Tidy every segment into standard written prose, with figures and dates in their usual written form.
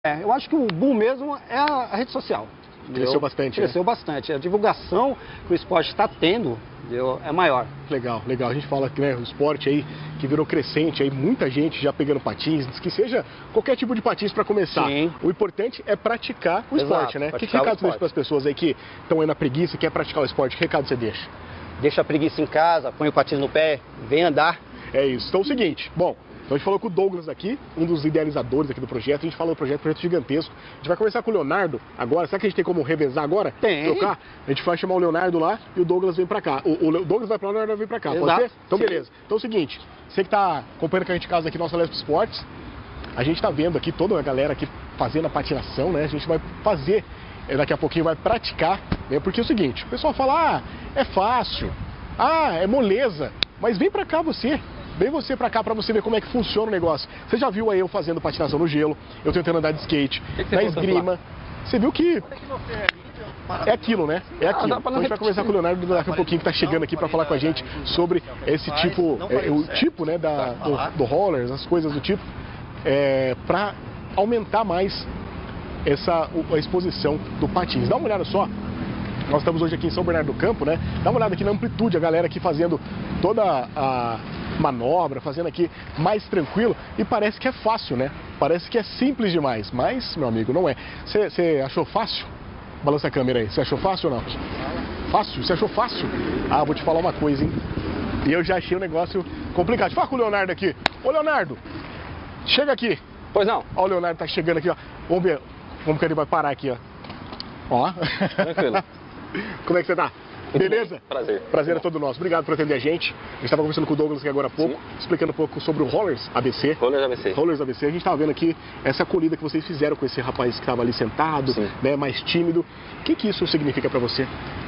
Eu acho que o boom mesmo é a rede social. Cresceu bastante, Cresceu bastante. A divulgação que o esporte está tendo é maior. Legal, legal. A gente fala que o esporte aí que virou crescente, aí muita gente já pegando patins, que seja qualquer tipo de patins para começar. Sim. O importante é praticar o esporte, né? Que recado você deixa para as pessoas aí que estão aí na preguiça e quer praticar o esporte? Que recado você deixa? Deixa a preguiça em casa, põe o patins no pé, vem andar. É isso. Então é o seguinte, então a gente falou com o Douglas aqui, um dos idealizadores aqui do projeto. A gente falou do projeto gigantesco. A gente vai conversar com o Leonardo agora. Será que a gente tem como revezar agora? Tem. Trocar? A gente vai chamar o Leonardo lá e o Douglas vem pra cá. O Douglas vai pra lá e o Leonardo vem pra cá. Exato. Pode ser? Então Sim. beleza. Então é o seguinte, você que tá acompanhando com a gente em casa aqui, nossa Lesp Sports, a gente tá vendo aqui toda a galera aqui fazendo a patinação, né? A gente vai fazer, daqui a pouquinho vai praticar, né? Porque é o seguinte, o pessoal fala, é fácil, é moleza, mas vem pra cá você. Vem você pra cá pra você ver como é que funciona o negócio. Você já viu aí eu fazendo patinação no gelo, eu tentando andar de skate, na esgrima. Você viu que é aquilo, né? É aquilo. Então a gente vai conversar com o Leonardo daqui a pouquinho, que tá chegando aqui pra falar com a gente sobre esse tipo, o tipo, né, do rollers, as coisas do tipo, pra aumentar mais a exposição do patins. Dá uma olhada só. Nós estamos hoje aqui em São Bernardo do Campo, né? Dá uma olhada aqui na amplitude, a galera aqui fazendo toda a manobra, fazendo aqui mais tranquilo, e parece que é fácil, né? Parece que é simples demais, mas, meu amigo, não é. Você achou fácil? Balança a câmera aí. Você achou fácil ou não? Fácil? Você achou fácil? Vou te falar uma coisa, hein? E eu já achei um negócio complicado. Fala com o Leonardo aqui. Ô, Leonardo, chega aqui. Pois não. Ó, o Leonardo tá chegando aqui, ó. Vamos ver como que ele vai parar aqui, ó. Ó. Tranquilo. Como é que você tá? Beleza? Prazer. Prazer é todo nosso. Obrigado por atender a gente. A gente estava conversando com o Douglas aqui agora há pouco, explicando um pouco sobre o Rollers ABC. Rollers ABC. Rollers ABC. A gente estava vendo aqui essa acolhida que vocês fizeram com esse rapaz que estava ali sentado, né, mais tímido. O que isso significa para você?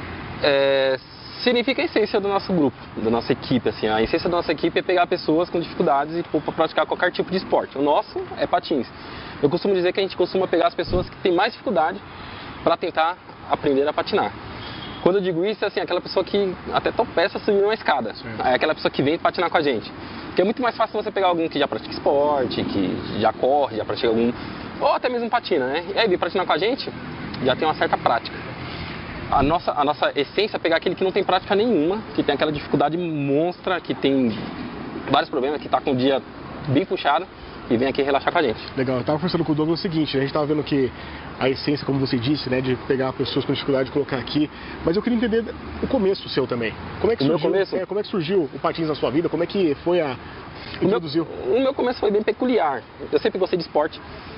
Significa a essência do nosso grupo, da nossa equipe, assim. A essência da nossa equipe é pegar pessoas com dificuldades e pôr para praticar qualquer tipo de esporte. O nosso é patins. Eu costumo dizer que a gente costuma pegar as pessoas que têm mais dificuldade para tentar aprender a patinar. Quando eu digo isso, é assim, aquela pessoa que até tropeça subir uma escada. É aquela pessoa que vem patinar com a gente. Porque é muito mais fácil você pegar alguém que já pratica esporte, que já corre, já pratica algum... ou até mesmo patina, né? E aí, vir patinar com a gente, já tem uma certa prática. A nossa essência é pegar aquele que não tem prática nenhuma, que tem aquela dificuldade monstra, que tem vários problemas, que está com o dia bem puxado, e vem aqui relaxar com a gente. Legal, eu estava conversando com o Douglas o seguinte, a gente estava vendo que a essência, como você disse, né, de pegar pessoas com dificuldade e colocar aqui, mas eu queria entender o começo seu também. Como é que surgiu, como é que surgiu o patins na sua vida? Como é que foi introduziu? O meu começo foi bem peculiar. Eu sempre gostei de esporte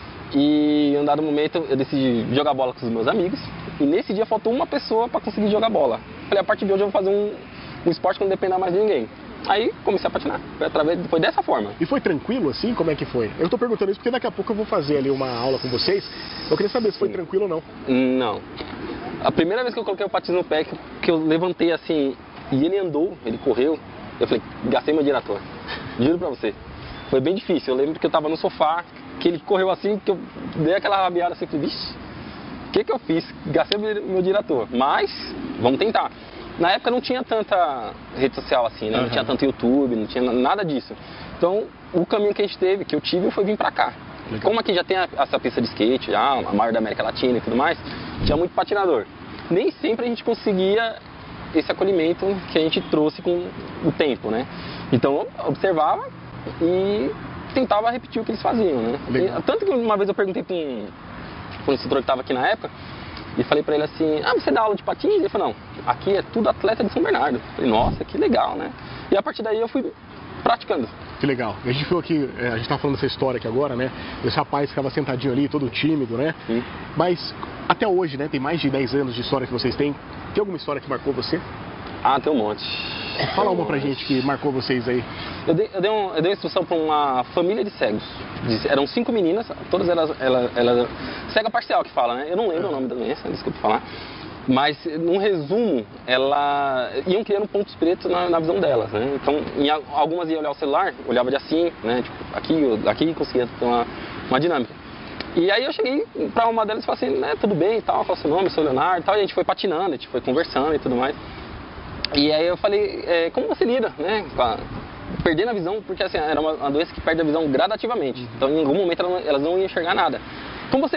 e em um dado momento eu decidi jogar bola com os meus amigos e nesse dia faltou uma pessoa para conseguir jogar bola. Falei, a partir de hoje eu vou fazer um esporte que não dependa mais de ninguém. Aí comecei a patinar, foi dessa forma. E foi tranquilo assim? Como é que foi? Eu tô perguntando isso porque daqui a pouco eu vou fazer ali uma aula com vocês. Eu queria saber se foi tranquilo ou não. Não. A primeira vez que eu coloquei o patins no pé, que eu levantei assim, e ele andou, ele correu, eu falei, gastei meu diretor. Juro pra você. Foi bem difícil, eu lembro que eu tava no sofá, que ele correu assim, que eu dei aquela rabiada assim, falei, vixe, o que eu fiz? Gastei meu diretor, mas vamos tentar. Na época não tinha tanta rede social assim, né? Não tinha tanto YouTube, não tinha nada disso. Então, o caminho que a gente teve, que eu tive, foi vir pra cá. Legal. Como aqui já tem essa pista de skate, já, a maior da América Latina e tudo mais, tinha muito patinador. Nem sempre a gente conseguia esse acolhimento que a gente trouxe com o tempo, né? Então, eu observava e tentava repetir o que eles faziam, né? E, tanto que uma vez eu perguntei para um instrutor que estava aqui na época, e falei pra ele assim, você dá aula de patins? Ele falou, não, aqui é tudo atleta de São Bernardo. Eu falei, nossa, que legal, né? E a partir daí eu fui praticando. Que legal. A gente viu aqui, a gente tá falando dessa história aqui agora, né? Esse rapaz ficava sentadinho ali, todo tímido, né? Sim. Mas até hoje, né? Tem mais de 10 anos de história que vocês têm. Tem alguma história que marcou você? Tem um monte. Fala uma pra gente que marcou vocês aí. Eu dei uma instrução pra uma família de cegos. Eram 5 meninas, todas elas cega parcial que fala, né? Eu não lembro o nome da doença, desculpa falar. Mas, num resumo, iam criando pontos pretos na visão delas, né? Então, algumas iam olhar o celular, olhava de assim, né? Tipo, aqui conseguia ter uma dinâmica. E aí eu cheguei pra uma delas e falei assim, né, tudo bem e tal, qual é o seu nome, eu sou Leonardo e tal. E a gente foi patinando, a gente foi conversando e tudo mais. E aí eu falei, como você lida, né, perdendo a visão, porque assim, era uma doença que perde a visão gradativamente. Então em algum momento elas não iam enxergar nada. Como você